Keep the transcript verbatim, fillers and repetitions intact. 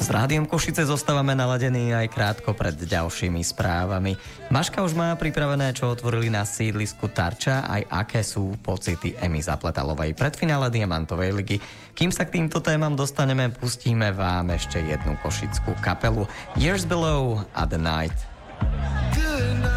S Rádiom Košice zostávame naladení aj krátko pred ďalšími správami. Maška už má pripravené, čo otvorili na sídlisku Tarča, aj aké sú pocity Emy Zapletalovej pred finále Diamantovej ligy. Kým sa k týmto témam dostaneme, pustíme vám ešte jednu košickú kapelu Years Below a The Night.